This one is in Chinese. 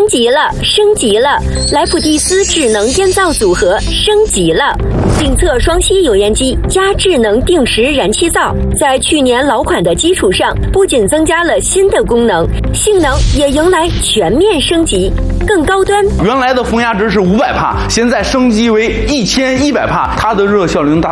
级了，升级了！莱普蒂斯智能烟灶组合升级了。定测双吸油烟机加智能定时燃气灶，在去年老款的基础上，不仅增加了新的功能，性能也迎来全面升级，更高端。 原来的风压值是500帕，现在升级为1100帕，它的热效能达